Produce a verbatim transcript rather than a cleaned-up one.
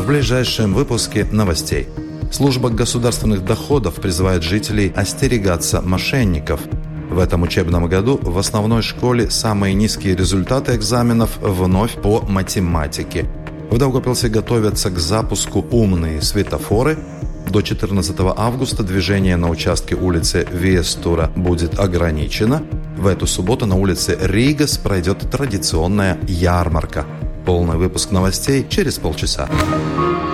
ближайшем выпуске новостей. Служба государственных доходов призывает жителей остерегаться мошенников. В этом учебном году в основной школе самые низкие результаты экзаменов вновь по математике. В Даугавпилсе готовятся к запуску умные светофоры. До четырнадцатого августа движение на участке улицы Виестура будет ограничено. В эту субботу на улице Ригас пройдет традиционная ярмарка. Полный выпуск новостей через полчаса.